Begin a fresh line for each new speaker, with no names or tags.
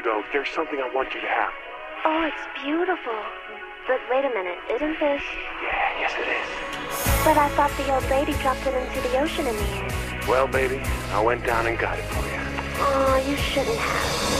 you go. There's something I want you to have.
Oh, it's beautiful. But wait a minute, isn't this...
Yeah, yes it is.
But I thought the old lady dropped it into the ocean in the end.
Well, baby, I went down and got it for you.
Oh, you shouldn't have.